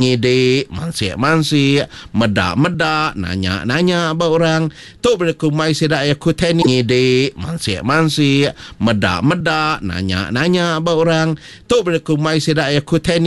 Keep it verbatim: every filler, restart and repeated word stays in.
ngedek, mansik-mansik, medak-medak, nanya-nanya abang orang. Tok berku mai sedak ya kuteni ngedek, mansik-mansik, medak-medak, nanya-nanya abang orang. Tok berku mai sedak ya kuteni